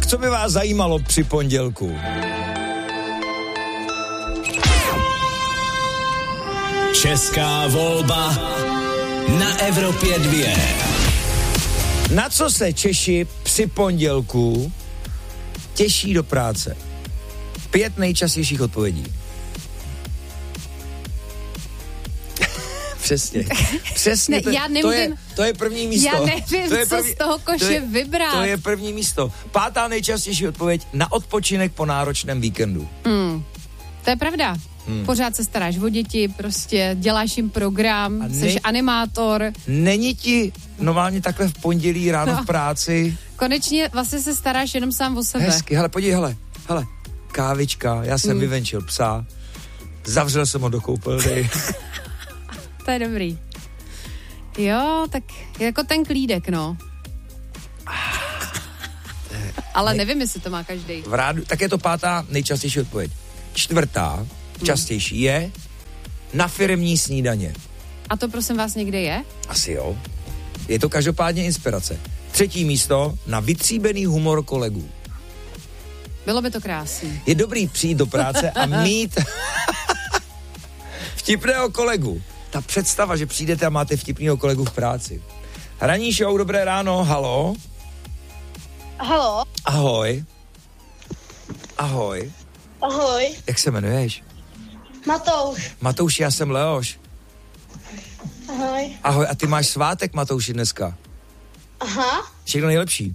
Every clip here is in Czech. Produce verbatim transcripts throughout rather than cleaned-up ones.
Tak co by vás zajímalo při pondělku? Česká volba na Evropě dvě. Na co se Češi při pondělku těší do práce? Pět nejčastějších odpovědí. Přesně. Přesně. Ne, to, já nemůžu, to, je, to je první místo. Já nevím, to je co první, z toho koše to je, vybrat. To je první místo. Pátá nejčastější odpověď na odpočinek po náročném víkendu. Hmm. To je pravda. Hmm. Pořád se staráš o děti, prostě děláš jim program, ne, jsi animátor. Není ti normálně takhle v pondělí ráno no. v práci? Konečně vlastně se staráš jenom sám o sebe. Hezky, hele, podívej, hele, hele, kávička, já jsem hmm. vyvenčil psa, zavřel jsem ho do koupelny. To je dobrý. Jo, tak jako ten klídek, no. Ale ne, nevím, jestli to má každý. V rádu, tak je to pátá nejčastější odpověď. Čtvrtá, častější je na firemní snídaně. A to prosím vás někde je? Asi jo. Je to každopádně inspirace. Třetí místo na vytříbený humor kolegů. Bylo by to krásný. Je dobrý přijít do práce a mít vtipného kolegu. Ta představa, že přijdete a máte vtipného kolegu v práci. Ranní show, dobré ráno, halo. Halo. Ahoj. Ahoj. Ahoj. Jak se jmenuješ? Matouš. Matouši, já jsem Leoš. Ahoj. Ahoj, a ty máš svátek, Matouši, dneska. Aha. Všechno nejlepší.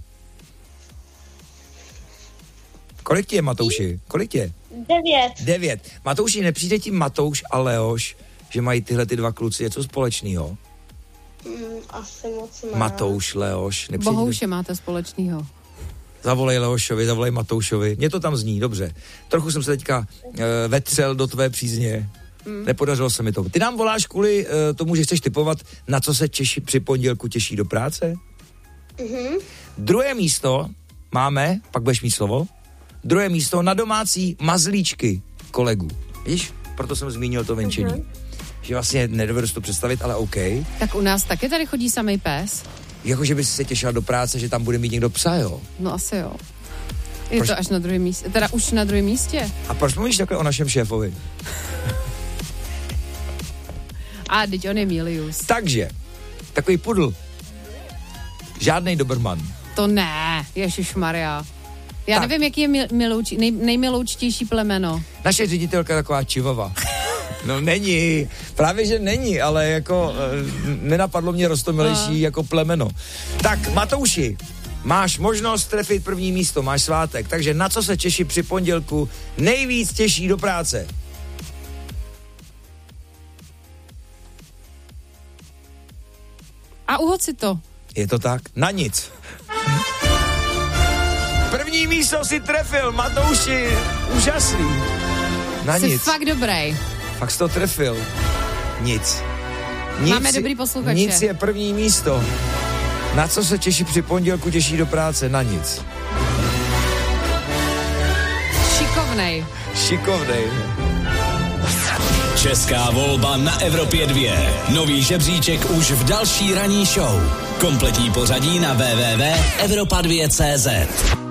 Kolik tě je, Matouši? Kolik tě je? Devět. Devět. Matouši, nepřijde ti Matouš a Leoš, že mají tyhle ty dva kluci něco společného? Mm, asi moc ne. Matouš, Leoš. Nepřijde... Bohouše máte společného. Zavolej Leošovi, zavolej Matoušovi. Mně to tam zní, dobře. Trochu jsem se teďka uh, vetřel do tvé přízně. Mm. Nepodařilo se mi to. Ty nám voláš kvůli uh, tomu, že chceš tipovat, na co se Češi při pondělku těší do práce? Mhm. Druhé místo máme, pak budeš mít slovo, druhé místo na domácí mazlíčky kolegů. Víš? Proto jsem zmínil to venčení. Mm-hmm. Že vlastně nedovedu si to představit, ale OK. Tak u nás taky tady chodí samej pes. Jakože bys se těšila do práce, že tam bude mít někdo psa, jo? No asi jo. Je proč? To až na druhém místě, teda už na druhém místě. A proč mluvíš takhle o našem šéfovi? A teď on je Milius. Takže, takový pudl. Žádnej Doberman. To ne, ježišmarja. Já tak. nevím, jaký je mil, milouč, nej, nejmiloučtější plemeno. Naše ředitelka je taková čivava. No není, právě že není, ale jako e, nenapadlo mě roztomilejší no. jako plemeno. Tak Matouši, máš možnost trefit první místo, máš svátek, takže na co se Češi při pondělku nejvíc těší do práce? A uhod si to. Je to tak? Na nic. První místo si trefil, Matouši, úžasný. Na Jsi nic. fakt dobrý. Fakt jsi to trefil. Nic. nic Máme dobrý posluchače. Nic je první místo. Na co se Češi při pondělku těší do práce? Na nic. Šikovnej. Šikovnej. Česká volba na Evropě dvě. Nový žebříček už v další ranní show. Kompletní pořadí na w w w tečka evropa dvě tečka cé zet.